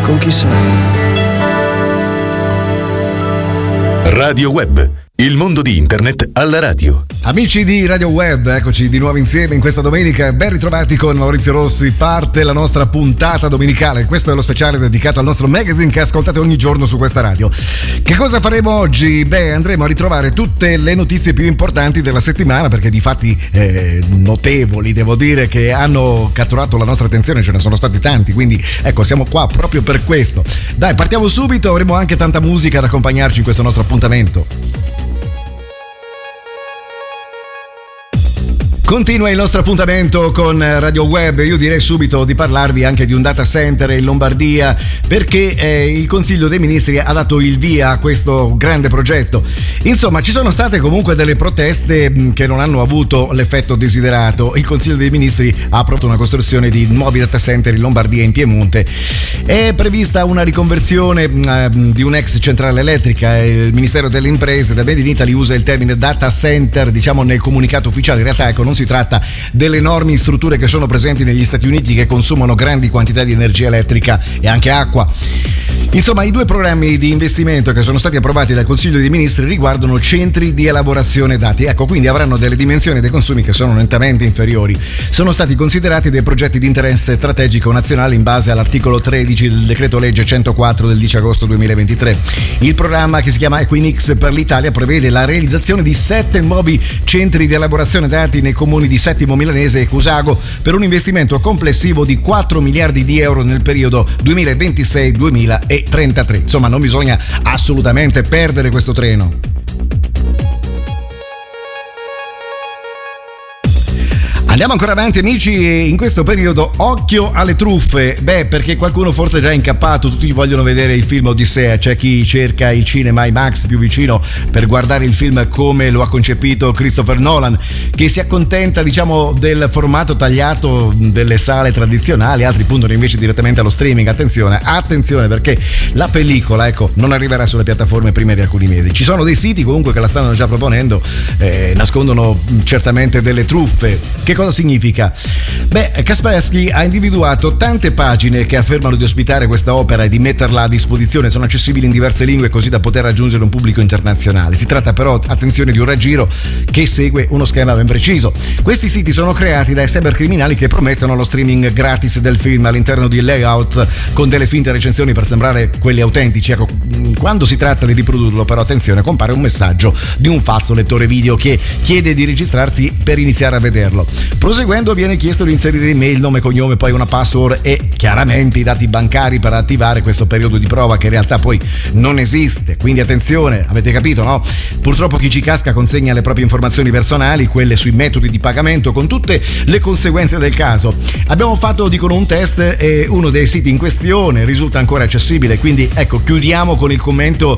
con chi sei. Radio Web, il mondo di internet alla radio. Amici di Radio Web, eccoci di nuovo insieme in questa domenica. Ben ritrovati con Maurizio Rossi. Parte la nostra puntata domenicale. Questo è lo speciale dedicato al nostro magazine che ascoltate ogni giorno su questa radio. Che cosa faremo oggi? Andremo a ritrovare tutte le notizie più importanti della settimana, perché di fatti notevoli, devo dire, che hanno catturato la nostra attenzione, ce ne sono stati tanti, quindi ecco, siamo qua proprio per questo. Dai, partiamo subito, avremo anche tanta musica ad accompagnarci in questo nostro appuntamento. Continua il nostro appuntamento con Radio Web. Io direi subito di parlarvi anche di un data center in Lombardia, perché il Consiglio dei Ministri ha dato il via a questo grande progetto. Insomma, ci sono state comunque delle proteste che non hanno avuto l'effetto desiderato. Il Consiglio dei Ministri ha approvato una costruzione di nuovi data center in Lombardia e in Piemonte. È prevista una riconversione di un'ex centrale elettrica. Il Ministero delle Imprese da Made in Italy usa il termine data center, diciamo, nel comunicato ufficiale. In realtà, ecco, non si tratta delle enormi strutture che sono presenti negli Stati Uniti, che consumano grandi quantità di energia elettrica e anche acqua. Insomma, i due programmi di investimento che sono stati approvati dal Consiglio dei Ministri riguardano centri di elaborazione dati. Ecco, quindi avranno delle dimensioni dei consumi che sono nettamente inferiori. Sono stati considerati dei progetti di interesse strategico nazionale in base all'articolo 13 del decreto legge 104 del 10 agosto 2023. Il programma, che si chiama Equinix per l'Italia, prevede la realizzazione di 7 nuovi centri di elaborazione dati nei comuni di Settimo Milanese e Cusago, per un investimento complessivo di 4 miliardi di euro nel periodo 2026-2033. Insomma, non bisogna assolutamente perdere questo treno. Andiamo ancora avanti, amici. In questo periodo occhio alle truffe. Perché qualcuno forse è già incappato, tutti vogliono vedere il film Odissea. C'è chi cerca il cinema IMAX più vicino per guardare il film come lo ha concepito Christopher Nolan, che si accontenta, diciamo, del formato tagliato delle sale tradizionali. Altri puntano invece direttamente allo streaming. Attenzione, perché la pellicola, ecco, non arriverà sulle piattaforme prima di alcuni mesi. Ci sono dei siti comunque che la stanno già proponendo, nascondono certamente delle truffe. Che cosa significa? Kaspersky ha individuato tante pagine che affermano di ospitare questa opera e di metterla a disposizione. Sono accessibili in diverse lingue, così da poter raggiungere un pubblico internazionale. Si tratta però, attenzione, di un raggiro che segue uno schema ben preciso. Questi siti sono creati dai cybercriminali che promettono lo streaming gratis del film all'interno di layout con delle finte recensioni per sembrare quelli autentici. Ecco, quando si tratta di riprodurlo, però, attenzione, compare un messaggio di un falso lettore video che chiede di registrarsi per iniziare a vederlo. Proseguendo, viene chiesto di inserire email, nome, cognome, poi una password e chiaramente i dati bancari per attivare questo periodo di prova, che in realtà poi non esiste. Quindi attenzione, avete capito, no? Purtroppo chi ci casca consegna le proprie informazioni personali, quelle sui metodi di pagamento, con tutte le conseguenze del caso. Abbiamo fatto, dicono, un test e uno dei siti in questione risulta ancora accessibile. Quindi ecco, chiudiamo con il commento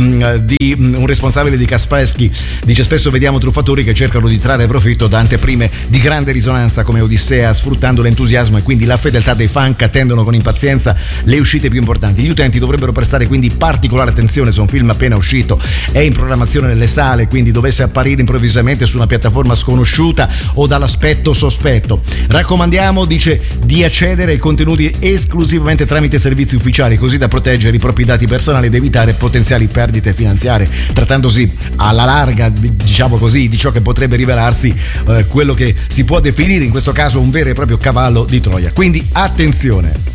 di un responsabile di Kaspersky. Dice: spesso vediamo truffatori che cercano di trarre profitto da anteprime di grande risonanza come Odissea, sfruttando l'entusiasmo e quindi la fedeltà dei fan che attendono con impazienza le uscite più importanti. Gli utenti dovrebbero prestare quindi particolare attenzione se un film appena uscito è in programmazione nelle sale, quindi dovesse apparire improvvisamente su una piattaforma sconosciuta o dall'aspetto sospetto. Raccomandiamo, dice, di accedere ai contenuti esclusivamente tramite servizi ufficiali, così da proteggere i propri dati personali ed evitare potenziali perdite finanziarie, trattandosi alla larga, diciamo così, di ciò che potrebbe rivelarsi quello che si può definire in questo caso un vero e proprio cavallo di Troia. Quindi attenzione.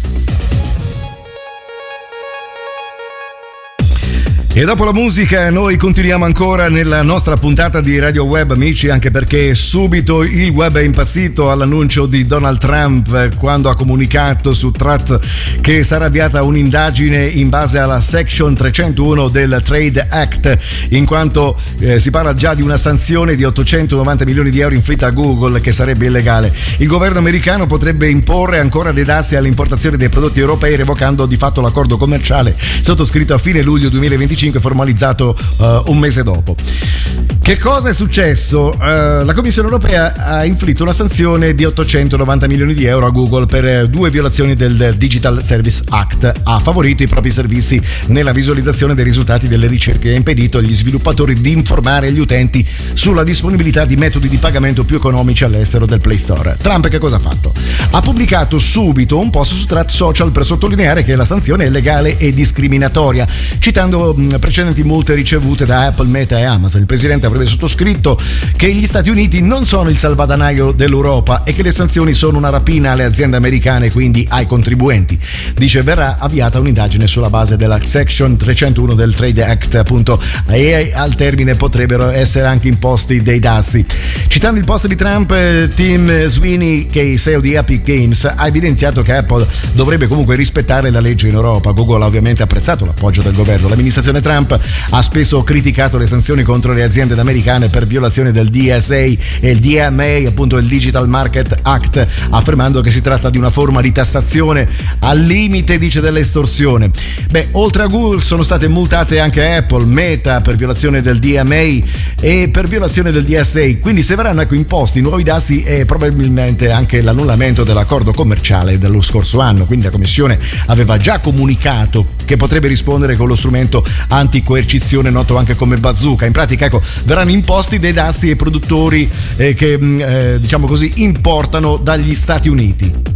E dopo la musica noi continuiamo ancora nella nostra puntata di Radio Web, amici, anche perché subito il web è impazzito all'annuncio di Donald Trump quando ha comunicato su Truth che sarà avviata un'indagine in base alla Section 301 del Trade Act, in quanto si parla già di una sanzione di 890 milioni di euro inflitta a Google, che sarebbe illegale. Il governo americano potrebbe imporre ancora dei dazi all'importazione dei prodotti europei, revocando di fatto l'accordo commerciale sottoscritto a fine luglio 2025, formalizzato un mese dopo. Che cosa è successo? La Commissione europea ha inflitto una sanzione di 890 milioni di euro a Google per 2 violazioni del Digital Service Act. Ha favorito i propri servizi nella visualizzazione dei risultati delle ricerche e ha impedito agli sviluppatori di informare gli utenti sulla disponibilità di metodi di pagamento più economici all'estero del Play Store. Trump che cosa ha fatto? Ha pubblicato subito un post su Thread Social per sottolineare che la sanzione è legale e discriminatoria, citando precedenti multe ricevute da Apple, Meta e Amazon. Il presidente avrebbe sottoscritto che gli Stati Uniti non sono il salvadanaio dell'Europa e che le sanzioni sono una rapina alle aziende americane, quindi ai contribuenti. Dice verrà avviata un'indagine sulla base della Section 301 del Trade Act, appunto, e al termine potrebbero essere anche imposti dei dazi. Citando il post di Trump, Tim Sweeney, che è CEO di Epic Games, ha evidenziato che Apple dovrebbe comunque rispettare la legge in Europa. Google ha ovviamente apprezzato l'appoggio del governo. L'amministrazione Trump ha spesso criticato le sanzioni contro le aziende americane per violazione del DSA e il DMA, appunto il Digital Market Act, affermando che si tratta di una forma di tassazione al limite, dice, dell'estorsione. Oltre a Google sono state multate anche Apple, Meta per violazione del DMA e per violazione del DSA, quindi se verranno imposti nuovi dazi e probabilmente anche l'annullamento dell'accordo commerciale dello scorso anno. Quindi la Commissione aveva già comunicato che potrebbe rispondere con lo strumento anticoercizione noto anche come bazooka. In pratica, verranno imposti dei dazi ai produttori che diciamo così importano dagli Stati Uniti.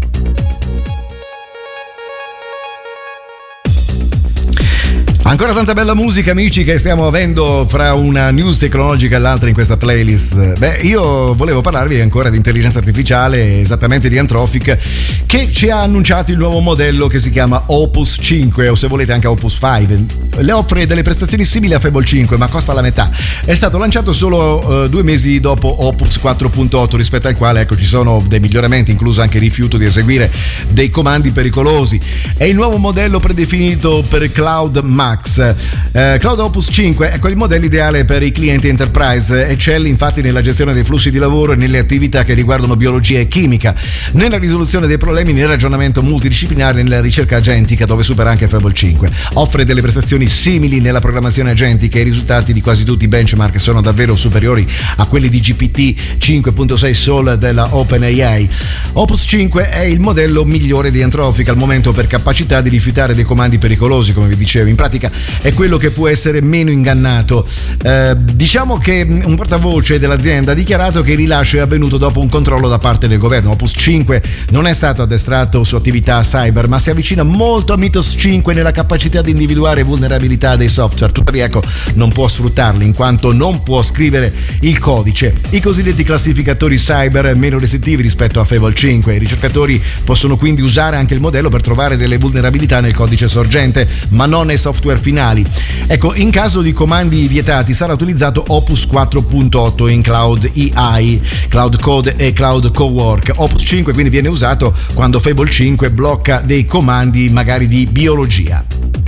Ancora tanta bella musica, amici, che stiamo avendo fra una news tecnologica e l'altra in questa playlist. Io volevo parlarvi ancora di intelligenza artificiale, esattamente di Anthropic, che ci ha annunciato il nuovo modello che si chiama Opus 5, o se volete anche Opus 5. Le offre delle prestazioni simili a Fable 5, ma costa la metà. È stato lanciato solo 2 mesi dopo Opus 4.8, rispetto al quale ci sono dei miglioramenti, incluso anche il rifiuto di eseguire dei comandi pericolosi. È il nuovo modello predefinito per Cloud Max. Cloud Opus 5 è il modello ideale per i clienti enterprise. Eccelle infatti nella gestione dei flussi di lavoro e nelle attività che riguardano biologia e chimica, nella risoluzione dei problemi, nel ragionamento multidisciplinare e nella ricerca agentica, dove supera anche Fable 5. Offre delle prestazioni simili nella programmazione agentica e i risultati di quasi tutti i benchmark sono davvero superiori a quelli di GPT 5.6 Sol della OpenAI. Opus 5 è il modello migliore di Anthropic al momento per capacità di rifiutare dei comandi pericolosi, come vi dicevo. In pratica è quello che può essere meno ingannato. Diciamo che un portavoce dell'azienda ha dichiarato che il rilascio è avvenuto dopo un controllo da parte del governo. Opus 5 non è stato addestrato su attività cyber, ma si avvicina molto a Mythos 5 nella capacità di individuare vulnerabilità dei software. Tuttavia non può sfruttarli, in quanto non può scrivere il codice. I cosiddetti classificatori cyber meno restrittivi rispetto a Fable 5. I ricercatori possono quindi usare anche il modello per trovare delle vulnerabilità nel codice sorgente, ma non nei software finali. In caso di comandi vietati sarà utilizzato Opus 4.8 in Cloud EI, Cloud Code e Cloud Cowork. Opus 5 quindi viene usato quando Fable 5 blocca dei comandi magari di biologia.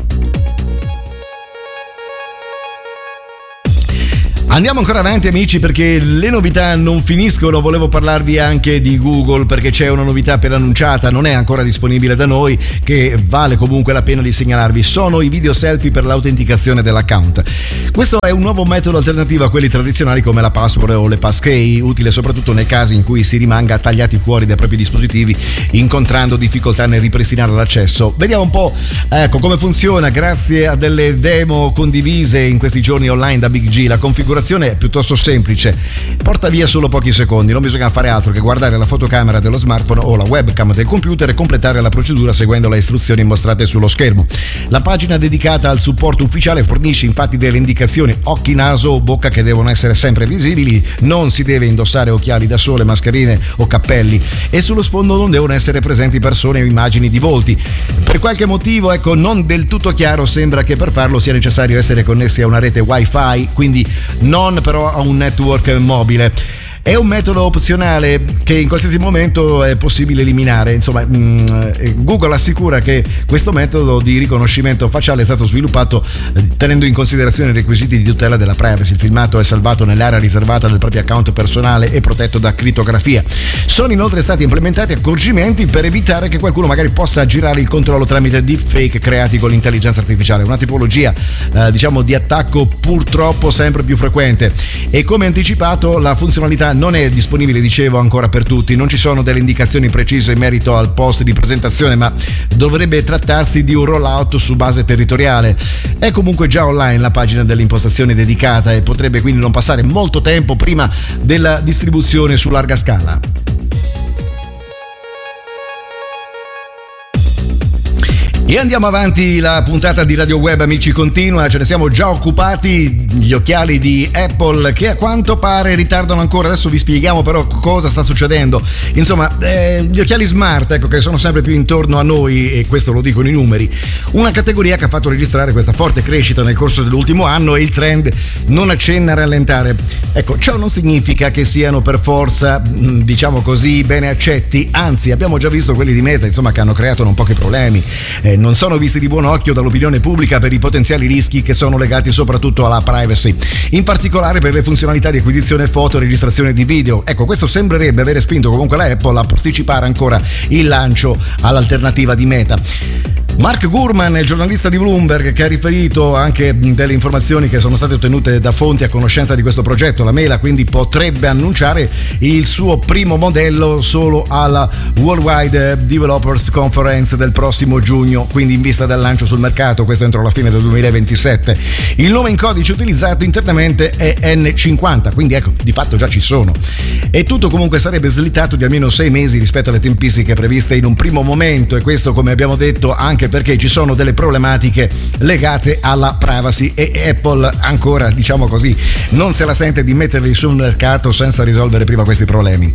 Andiamo ancora avanti, amici, perché le novità non finiscono. Volevo parlarvi anche di Google, perché c'è una novità appena annunciata, non è ancora disponibile da noi, che vale comunque la pena di segnalarvi. Sono i video selfie per l'autenticazione dell'account. Questo è un nuovo metodo alternativo a quelli tradizionali come la password o le passkey, utile soprattutto nei casi in cui si rimanga tagliati fuori dai propri dispositivi, incontrando difficoltà nel ripristinare l'accesso. Vediamo un po' come funziona grazie a delle demo condivise in questi giorni online da Big G. La configurazione è piuttosto semplice, porta via solo pochi secondi, non bisogna fare altro che guardare la fotocamera dello smartphone o la webcam del computer e completare la procedura seguendo le istruzioni mostrate sullo schermo. La pagina dedicata al supporto ufficiale fornisce infatti delle indicazioni: occhi, naso o bocca che devono essere sempre visibili, non si deve indossare occhiali da sole, mascherine o cappelli, e sullo sfondo non devono essere presenti persone o immagini di volti. Per qualche motivo, non del tutto chiaro, sembra che per farlo sia necessario essere connessi a una rete wifi, quindi non però a un network mobile. È un metodo opzionale che in qualsiasi momento è possibile eliminare. Insomma, Google assicura che questo metodo di riconoscimento facciale è stato sviluppato tenendo in considerazione i requisiti di tutela della privacy. Il filmato è salvato nell'area riservata del proprio account personale e protetto da crittografia. Sono inoltre stati implementati accorgimenti per evitare che qualcuno magari possa aggirare il controllo tramite deepfake creati con l'intelligenza artificiale, una tipologia di attacco purtroppo sempre più frequente. E come anticipato, la funzionalità non è disponibile, dicevo, ancora per tutti. Non ci sono delle indicazioni precise in merito al post di presentazione, ma dovrebbe trattarsi di un rollout su base territoriale. È comunque già online la pagina delle impostazioni dedicata e potrebbe quindi non passare molto tempo prima della distribuzione su larga scala. E andiamo avanti, la puntata di Radio Web, amici, continua, ce ne siamo già occupati. Gli occhiali di Apple che a quanto pare ritardano ancora, adesso vi spieghiamo però cosa sta succedendo. Insomma, gli occhiali smart, ecco, che sono sempre più intorno a noi, e questo lo dicono i numeri, una categoria che ha fatto registrare questa forte crescita nel corso dell'ultimo anno, e il trend non accenna a rallentare. Ecco, ciò non significa che siano per forza, diciamo così, bene accetti, anzi abbiamo già visto quelli di Meta, insomma, che hanno creato non pochi problemi. Non sono visti di buon occhio dall'opinione pubblica per i potenziali rischi che sono legati soprattutto alla privacy, in particolare per le funzionalità di acquisizione foto e registrazione di video. Ecco, questo sembrerebbe avere spinto comunque la Apple a posticipare ancora il lancio all'alternativa di Meta. Mark Gurman, il giornalista di Bloomberg, che ha riferito anche delle informazioni che sono state ottenute da fonti a conoscenza di questo progetto. La Mela quindi potrebbe annunciare il suo primo modello solo alla Worldwide Developers Conference del prossimo giugno, quindi in vista del lancio sul mercato, questo entro la fine del 2027. Il nome in codice utilizzato internamente è N50, quindi ecco, di fatto già ci sono. E tutto comunque sarebbe slittato di almeno 6 mesi rispetto alle tempistiche previste in un primo momento, e questo, come abbiamo detto, anche perché ci sono delle problematiche legate alla privacy, e Apple ancora, diciamo così, non se la sente di metterli sul mercato senza risolvere prima questi problemi.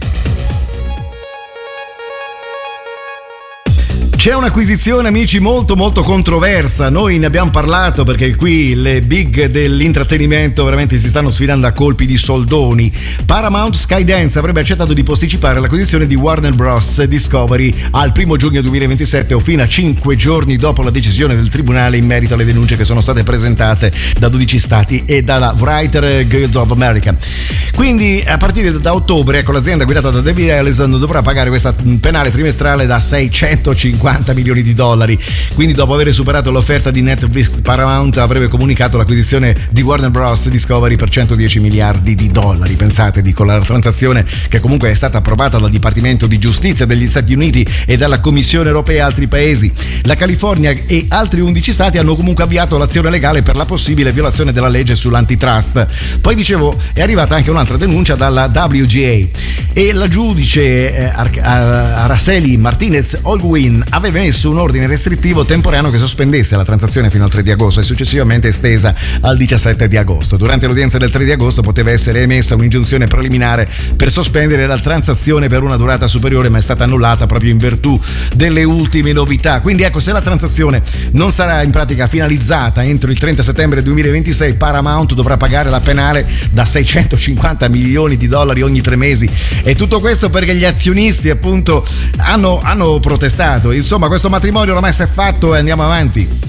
C'è un'acquisizione, amici, molto controversa. Noi ne abbiamo parlato perché qui le big dell'intrattenimento veramente si stanno sfidando a colpi di soldoni. Paramount Skydance avrebbe accettato di posticipare l'acquisizione di Warner Bros. Discovery al 1 giugno 2027, o fino a 5 giorni dopo la decisione del tribunale in merito alle denunce che sono state presentate da 12 stati e dalla Writers Guild of America. Quindi a partire da ottobre, ecco, l'azienda guidata da David Ellison dovrà pagare questa penale trimestrale da $650 milioni. Quindi, dopo aver superato l'offerta di Netflix, Paramount avrebbe comunicato l'acquisizione di Warner Bros. Discovery per $110 miliardi. Pensate, dico, la transazione che comunque è stata approvata dal Dipartimento di Giustizia degli Stati Uniti e dalla Commissione Europea e altri paesi. La California e altri 11 stati hanno comunque avviato l'azione legale per la possibile violazione della legge sull'antitrust. Poi, dicevo, è arrivata anche un'altra denuncia dalla WGA, e la giudice Araceli Martinez Holguin aveva emesso un ordine restrittivo temporaneo che sospendesse la transazione fino al 3 di agosto e successivamente estesa al 17 di agosto. Durante l'udienza del 3 di agosto poteva essere emessa un'ingiunzione preliminare per sospendere la transazione per una durata superiore, ma è stata annullata proprio in virtù delle ultime novità. Quindi ecco, se la transazione non sarà in pratica finalizzata entro il 30 settembre 2026, Paramount dovrà pagare la penale da $650 milioni ogni 3 mesi. E tutto questo perché gli azionisti, appunto, hanno protestato. Insomma, questo matrimonio ormai si è fatto e andiamo avanti.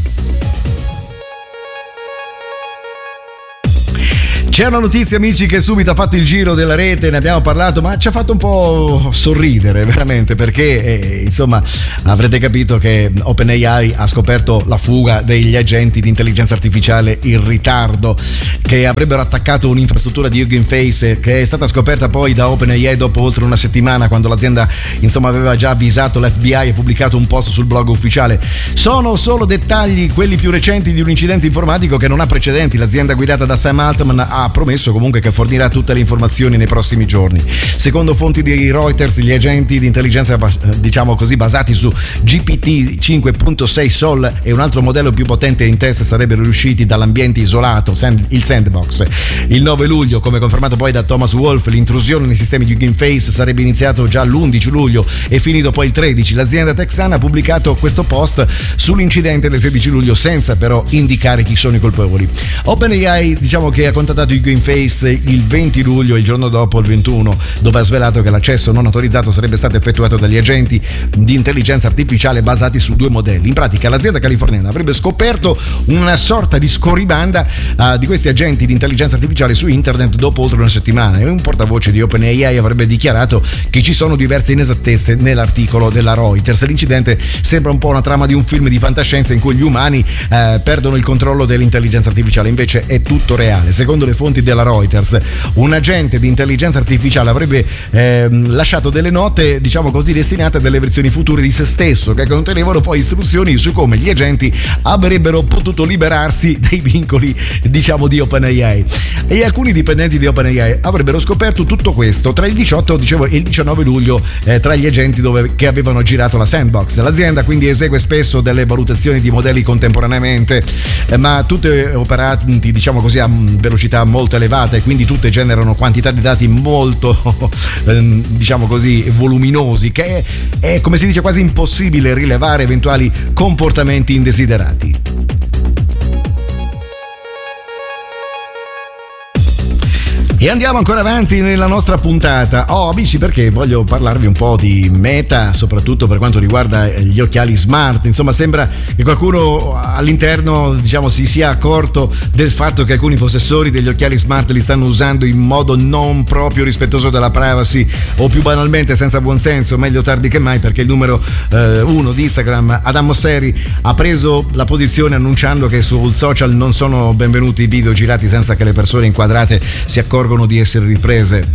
C'è una notizia, amici, che subito ha fatto il giro della rete, ne abbiamo parlato, ma ci ha fatto un po' sorridere veramente, perché insomma avrete capito che OpenAI ha scoperto la fuga degli agenti di intelligenza artificiale in ritardo che avrebbero attaccato un'infrastruttura di Hugging Face, che è stata scoperta poi da OpenAI dopo oltre una settimana, quando l'azienda insomma aveva già avvisato l'FBI e pubblicato un post sul blog ufficiale. Sono solo dettagli, quelli più recenti, di un incidente informatico che non ha precedenti. L'azienda guidata da Sam Altman ha promesso comunque che fornirà tutte le informazioni nei prossimi giorni. Secondo fonti di Reuters, gli agenti di intelligenza, diciamo così, basati su GPT 5.6 Sol e un altro modello più potente in test sarebbero usciti dall'ambiente isolato, il Sandbox. Il 9 luglio, come confermato poi da Thomas Wolfe, l'intrusione nei sistemi di Hugging Face sarebbe iniziato già l'11 luglio e finito poi il 13. L'azienda texana ha pubblicato questo post sull'incidente del 16 luglio senza però indicare chi sono i colpevoli. OpenAI, diciamo che ha contattato Hugging Face il 20 luglio, il giorno dopo, il 21, dove ha svelato che l'accesso non autorizzato sarebbe stato effettuato dagli agenti di intelligenza artificiale basati su 2 modelli. In pratica l'azienda californiana avrebbe scoperto una sorta di scorribanda di questi agenti di intelligenza artificiale su internet dopo oltre una settimana, e un portavoce di OpenAI avrebbe dichiarato che ci sono diverse inesattezze nell'articolo della Reuters. L'incidente sembra un po' una trama di un film di fantascienza in cui gli umani perdono il controllo dell'intelligenza artificiale, invece è tutto reale. Secondo le fonti della Reuters, un agente di intelligenza artificiale avrebbe lasciato delle note, diciamo così, destinate a delle versioni future di se stesso, che contenevano poi istruzioni su come gli agenti avrebbero potuto liberarsi dai vincoli, diciamo, di OpenAI. E alcuni dipendenti di OpenAI avrebbero scoperto tutto questo tra il 18, dicevo, e il 19 luglio tra gli agenti che avevano girato la sandbox. L'azienda quindi esegue spesso delle valutazioni di modelli contemporaneamente, ma tutte operanti, diciamo così, a velocità molto elevata, e quindi tutte generano quantità di dati molto diciamo così voluminosi, che è come si dice quasi impossibile rilevare eventuali comportamenti indesiderati. E andiamo ancora avanti nella nostra puntata. Amici, perché voglio parlarvi un po' di Meta, soprattutto per quanto riguarda gli occhiali smart. Insomma, sembra che qualcuno all'interno, diciamo, si sia accorto del fatto che alcuni possessori degli occhiali smart li stanno usando in modo non proprio rispettoso della privacy, o più banalmente senza buonsenso. Meglio tardi che mai, perché il numero 1 di Instagram, Adam Mosseri, ha preso la posizione annunciando che sul social non sono benvenuti i video girati senza che le persone inquadrate si accorgano di essere riprese.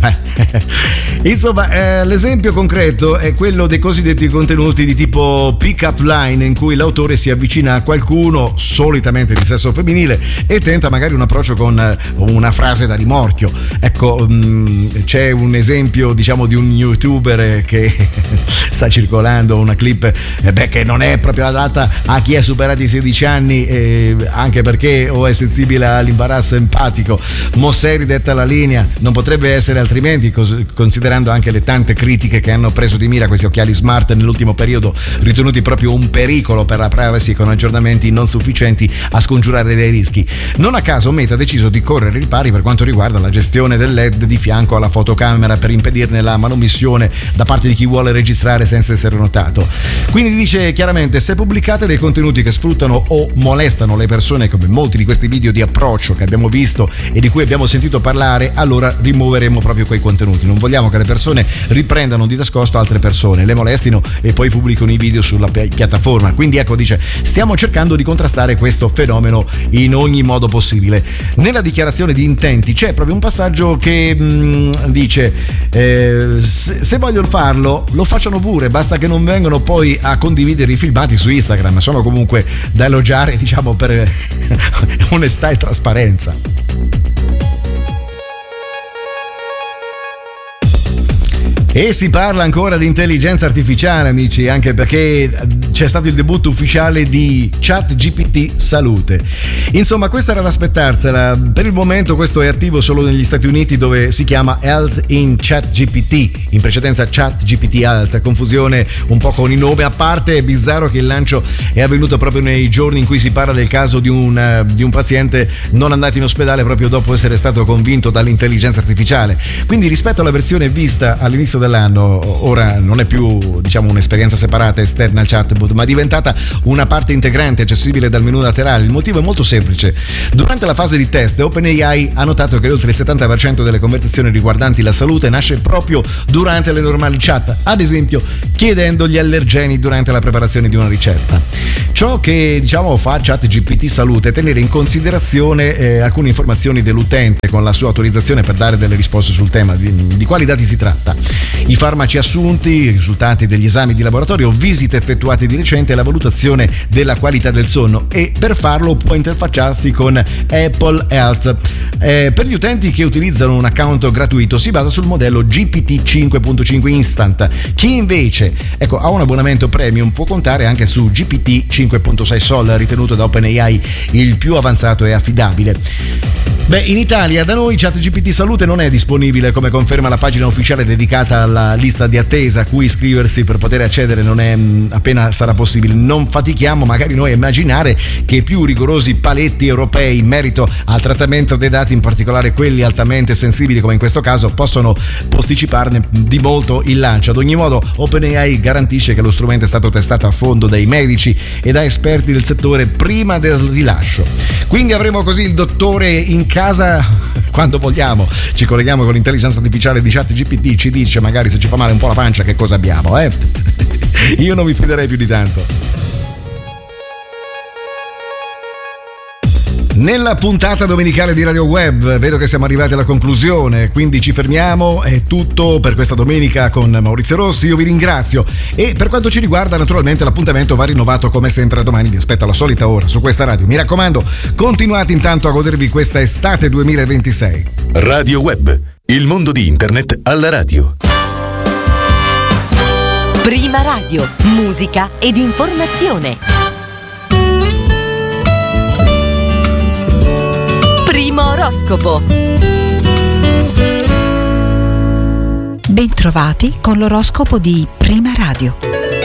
Insomma, l'esempio concreto è quello dei cosiddetti contenuti di tipo pick-up line, in cui l'autore si avvicina a qualcuno, solitamente di sesso femminile, e tenta magari un approccio con una frase da rimorchio. Ecco, c'è un esempio, diciamo, di un youtuber che sta circolando una clip che non è proprio adatta a chi ha superato i 16 anni, anche perché o è sensibile all'imbarazzo empatico. Mosseri detta la linea: non potrebbe essere altrimenti, considerando anche le tante critiche che hanno preso di mira questi occhiali smart nell'ultimo periodo, ritenuti proprio un pericolo per la privacy, con aggiornamenti non sufficienti a scongiurare dei rischi. Non a caso Meta ha deciso di correre i ripari per quanto riguarda la gestione del LED di fianco alla fotocamera, per impedirne la manomissione da parte di chi vuole registrare senza essere notato. Quindi dice chiaramente: se pubblicate dei contenuti che sfruttano o molestano le persone, come molti di questi video di approccio che abbiamo visto e di cui abbiamo sentito parlare, allora rimuoveremo proprio quei contenuti. Non vogliamo che le persone riprendano di nascosto altre persone, le molestino e poi pubblicano i video sulla piattaforma. Quindi ecco, dice, stiamo cercando di contrastare questo fenomeno in ogni modo possibile. Nella dichiarazione di intenti c'è proprio un passaggio che dice se vogliono farlo, lo facciano pure, basta che non vengano poi a condividere i filmati su Instagram. Sono comunque da elogiare, diciamo, per onestà e trasparenza. E si parla ancora di intelligenza artificiale, amici, anche perché c'è stato il debutto ufficiale di ChatGPT Salute. Insomma, questa era da aspettarsela. Per il momento questo è attivo solo negli Stati Uniti, dove si chiama Health in ChatGPT, in precedenza ChatGPT Health, confusione un po' con il nome. A parte, è bizzarro che il lancio è avvenuto proprio nei giorni in cui si parla del caso di un paziente non andato in ospedale proprio dopo essere stato convinto dall'intelligenza artificiale. Quindi, rispetto alla versione vista all'inizio dell'anno, ora non è più, diciamo, un'esperienza separata esterna al chatbot, ma è diventata una parte integrante accessibile dal menu laterale. Il motivo è molto semplice: durante la fase di test OpenAI ha notato che oltre il 70% delle conversazioni riguardanti la salute nasce proprio durante le normali chat, ad esempio chiedendo gli allergeni durante la preparazione di una ricetta. Ciò che, diciamo, fa ChatGPT Salute è tenere in considerazione alcune informazioni dell'utente, con la sua autorizzazione, per dare delle risposte sul tema. Di quali dati si tratta? I farmaci assunti, i risultati degli esami di laboratorio, visite effettuate di recente e la valutazione della qualità del sonno. E per farlo può interfacciarsi con Apple Health. Per gli utenti che utilizzano un account gratuito si basa sul modello GPT 5.5 Instant. Chi invece ha un abbonamento premium può contare anche su GPT 5.6 Sol, ritenuto da OpenAI il più avanzato e affidabile. Beh, in Italia da noi ChatGPT Salute non è disponibile, come conferma la pagina ufficiale dedicata alla lista di attesa a cui iscriversi per poter accedere non è appena sarà possibile. Non fatichiamo magari noi a immaginare che i più rigorosi paletti europei in merito al trattamento dei dati, in particolare quelli altamente sensibili come in questo caso, possono posticiparne di molto il lancio. Ad ogni modo OpenAI garantisce che lo strumento è stato testato a fondo dai medici e da esperti del settore prima del rilascio. Quindi avremo così il dottore in casa quando vogliamo. Ci colleghiamo con l'intelligenza artificiale di ChatGPT, ci dice magari se ci fa male un po' la pancia che cosa abbiamo, Io non mi fiderei più di tanto. Nella puntata domenicale di Radio Web vedo che siamo arrivati alla conclusione, quindi ci fermiamo, è tutto per questa domenica con Maurizio Rossi, io vi ringrazio e per quanto ci riguarda naturalmente l'appuntamento va rinnovato come sempre domani, vi aspetto alla solita ora su questa radio, mi raccomando continuate intanto a godervi questa estate 2026. Radio Web, il mondo di internet alla radio. Prima Radio, musica ed informazione. Primo oroscopo. Bentrovati con l'oroscopo di Prima Radio.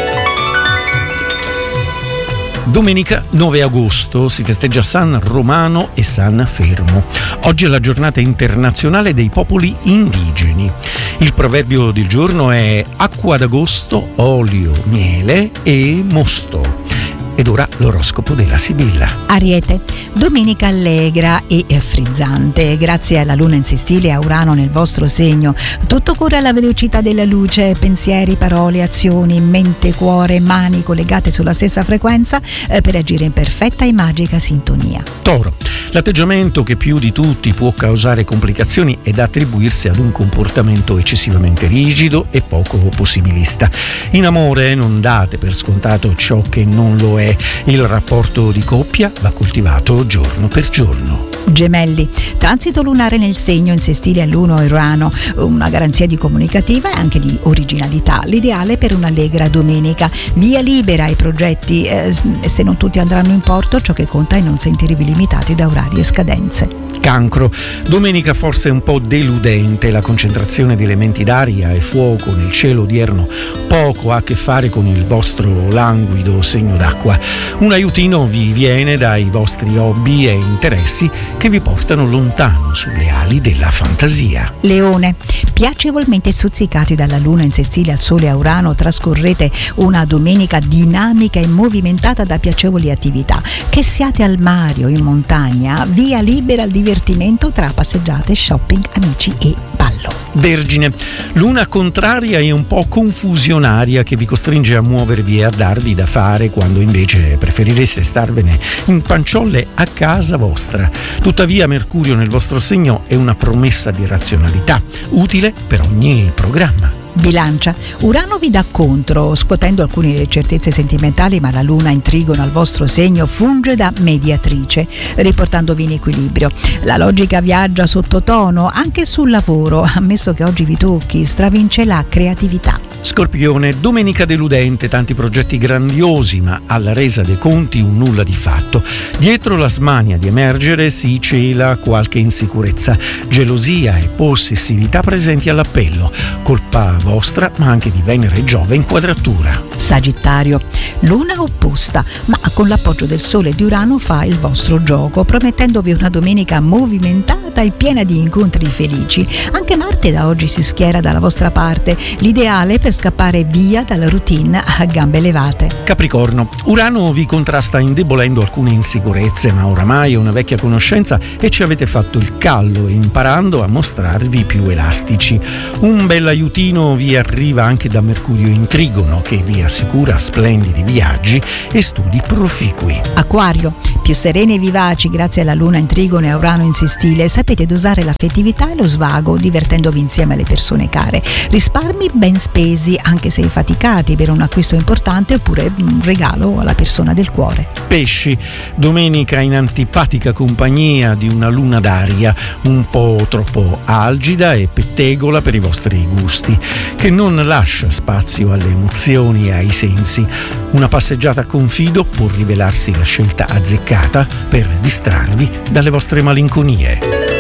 Domenica 9 agosto si festeggia San Romano e San Fermo. Oggi è la giornata internazionale dei popoli indigeni. Il proverbio del giorno è acqua d'agosto, olio, miele e mosto. Ed ora l'oroscopo della Sibilla. Ariete, domenica allegra e frizzante. Grazie alla luna in sestile e a Urano nel vostro segno, tutto corre alla velocità della luce. Pensieri, parole, azioni, mente, cuore, mani collegate sulla stessa frequenza per agire in perfetta e magica sintonia. Toro, l'atteggiamento che più di tutti può causare complicazioni è da attribuirsi ad un comportamento eccessivamente rigido e poco possibilista. In amore non date per scontato ciò che non lo è. Il rapporto di coppia va coltivato giorno per giorno. Gemelli, transito lunare nel segno in sestile all'1 Urano, una garanzia di comunicativa e anche di originalità, l'ideale per un'allegra domenica. Via libera ai progetti, se non tutti andranno in porto, ciò che conta è non sentirvi limitati da orari e scadenze. Cancro, domenica forse un po' deludente, la concentrazione di elementi d'aria e fuoco nel cielo odierno poco ha a che fare con il vostro languido segno d'acqua. Un aiutino vi viene dai vostri hobby e interessi che vi portano lontano sulle ali della fantasia. Leone, piacevolmente stuzzicati dalla luna in sestile al sole a Urano, trascorrete una domenica dinamica e movimentata da piacevoli attività. Che siate al mare o in montagna, via libera al divertimento tra passeggiate, shopping, amici e ballo. Vergine, luna contraria e un po' confusionaria che vi costringe a muovervi e a darvi da fare quando invece preferireste starvene in panciolle a casa vostra. Tuttavia Mercurio nel vostro segno è una promessa di razionalità, utile per ogni programma. Bilancia, Urano vi dà contro, scuotendo alcune certezze sentimentali, ma la luna in trigono al vostro segno funge da mediatrice, riportandovi in equilibrio. La logica viaggia sottotono anche sul lavoro, ammesso che oggi vi tocchi, stravince la creatività. Scorpione, domenica deludente, tanti progetti grandiosi, ma alla resa dei conti un nulla di fatto. Dietro la smania di emergere si cela qualche insicurezza, gelosia e possessività presenti all'appello, colpa vostra ma anche di Venere e Giove in quadratura. Sagittario, luna opposta, ma con l'appoggio del Sole e di Urano fa il vostro gioco, promettendovi una domenica movimentata e piena di incontri felici. Anche Marte da oggi si schiera dalla vostra parte, l'ideale per scappare via dalla routine a gambe levate. Capricorno, Urano vi contrasta indebolendo alcune insicurezze, ma oramai è una vecchia conoscenza e ci avete fatto il callo imparando a mostrarvi più elastici. Un bel aiutino vi arriva anche da Mercurio in trigono che vi assicura splendidi viaggi e studi proficui. Acquario, più sereni e vivaci grazie alla luna in trigono e a Urano in sestile, sapete dosare l'affettività e lo svago divertendovi insieme alle persone care. Risparmi ben spesi anche se faticati per un acquisto importante oppure un regalo alla persona del cuore. Pesci, domenica in antipatica compagnia di una luna d'aria un po' troppo algida e pettegola per i vostri gusti, che non lascia spazio alle emozioni e ai sensi. Una passeggiata a confido può rivelarsi la scelta azzeccata per distrarvi dalle vostre malinconie.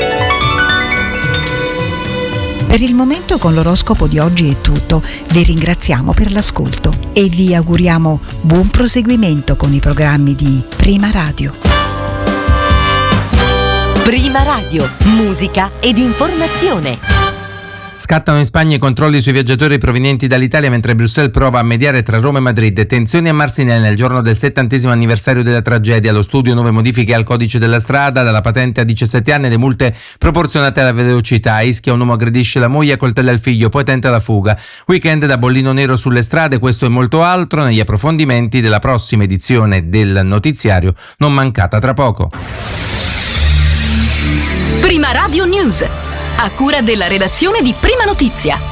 Per il momento con l'oroscopo di oggi è tutto. Vi ringraziamo per l'ascolto e vi auguriamo buon proseguimento con i programmi di Prima Radio. Prima Radio, musica ed informazione. Scattano in Spagna i controlli sui viaggiatori provenienti dall'Italia mentre Bruxelles prova a mediare tra Roma e Madrid. Tensioni a Marcinelle nel giorno del 70° anniversario della tragedia. Allo studio nuove modifiche al codice della strada, dalla patente a 17 anni, le multe proporzionate alla velocità. A Ischia un uomo aggredisce la moglie, accoltella il figlio, poi tenta la fuga. Weekend da bollino nero sulle strade, questo e molto altro negli approfondimenti della prossima edizione del notiziario, non mancata tra poco. Prima Radio News, a cura della redazione di Prima Notizia.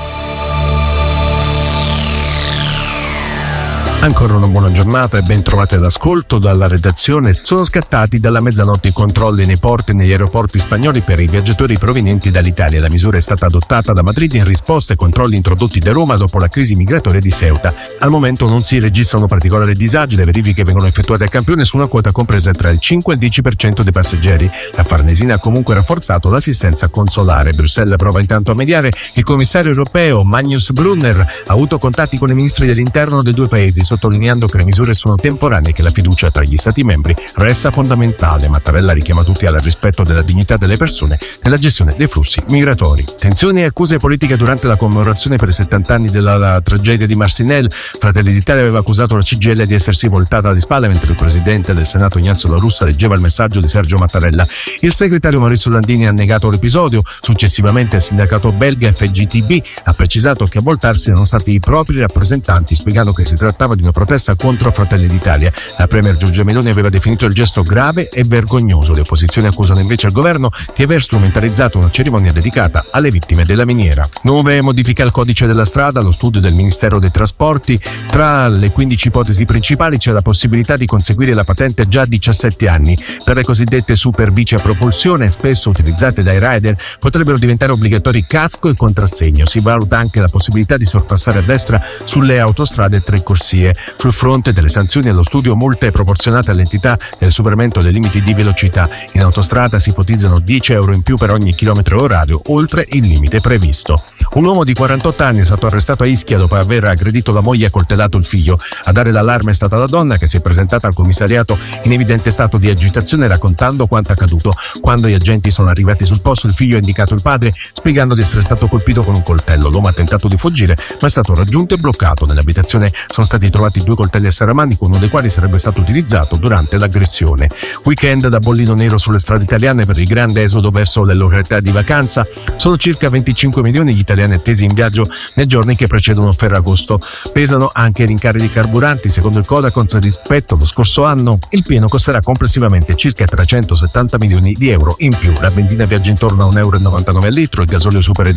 Ancora una buona giornata e ben trovati all'ascolto. Dalla redazione sono scattati dalla mezzanotte i controlli nei porti e negli aeroporti spagnoli per i viaggiatori provenienti dall'Italia. La misura è stata adottata da Madrid in risposta ai controlli introdotti da Roma dopo la crisi migratoria di Ceuta. Al momento non si registrano particolari disagi, le verifiche vengono effettuate a campione su una quota compresa tra il 5 e il 10% dei passeggeri. La Farnesina ha comunque rafforzato l'assistenza consolare. Bruxelles prova intanto a mediare. Il commissario europeo Magnus Brunner ha avuto contatti con i ministri dell'interno dei due paesi, sottolineando che le misure sono temporanee e che la fiducia tra gli Stati membri resta fondamentale. Mattarella richiama tutti al rispetto della dignità delle persone nella gestione dei flussi migratori. Tensioni e accuse politiche durante la commemorazione per i 70 anni della tragedia di Marcinelle. Fratelli d'Italia aveva accusato la CGIL di essersi voltata alle spalle mentre il presidente del Senato Ignazio La Russa leggeva il messaggio di Sergio Mattarella. Il segretario Maurizio Landini ha negato l'episodio. Successivamente il sindacato belga FGTB ha precisato che a voltarsi erano stati i propri rappresentanti, spiegando che si trattava di una protesta contro Fratelli d'Italia. La premier Giorgia Meloni aveva definito il gesto grave e vergognoso. Le opposizioni accusano invece il governo di aver strumentalizzato una cerimonia dedicata alle vittime della miniera. Nuove modifiche al codice della strada, allo studio del Ministero dei Trasporti. Tra le 15 ipotesi principali c'è la possibilità di conseguire la patente già a 17 anni. Per le cosiddette superbici a propulsione, spesso utilizzate dai rider, potrebbero diventare obbligatori casco e contrassegno. Si valuta anche la possibilità di sorpassare a destra sulle autostrade e tre corsie. Sul fronte delle sanzioni, allo studio multe proporzionate all'entità del superamento dei limiti di velocità. In autostrada si ipotizzano 10 euro in più per ogni chilometro orario oltre il limite previsto. Un uomo di 48 anni è stato arrestato a Ischia dopo aver aggredito la moglie e accoltellato il figlio. A dare l'allarme è stata la donna, che si è presentata al commissariato in evidente stato di agitazione, raccontando quanto accaduto. Quando gli agenti sono arrivati sul posto, il figlio ha indicato il padre, spiegando di essere stato colpito con un coltello. L'uomo ha tentato di fuggire ma è stato raggiunto e bloccato. Nell'abitazione sono stati trovati 2 coltelli a serramanico, uno dei quali sarebbe stato utilizzato durante l'aggressione. Weekend da bollino nero sulle strade italiane per il grande esodo verso le località di vacanza. Sono circa 25 milioni gli italiani attesi in viaggio nei giorni che precedono Ferragosto. Pesano anche i rincari di carburanti. Secondo il Codacons, rispetto allo scorso anno, il pieno costerà complessivamente circa 370 milioni di euro in più. La benzina viaggia intorno a 1,99 euro al litro, il gasolio supera i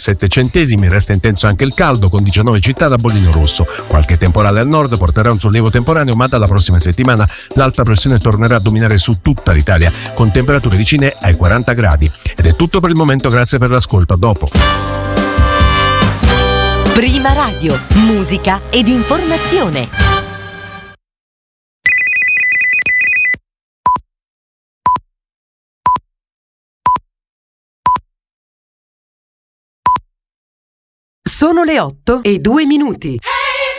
2,07 euro. Resta intenso anche il caldo, con 19 città da bollino rosso. Qualche temporale al nord porterà un sollievo temporaneo, ma dalla prossima settimana l'alta pressione tornerà a dominare su tutta l'Italia, con temperature vicine ai 40 gradi. Ed è tutto per il momento, grazie per l'ascolto, a dopo. Prima Radio, musica ed informazione. Sono le 8:02.